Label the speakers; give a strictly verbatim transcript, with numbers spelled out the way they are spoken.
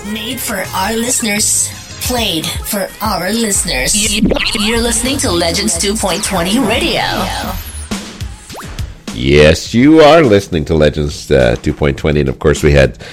Speaker 1: Made for our listeners. Played for our listeners. You're listening to Legends two point twenty Radio.
Speaker 2: Yes, you are listening to Legends uh, two point twenty. And of course, we had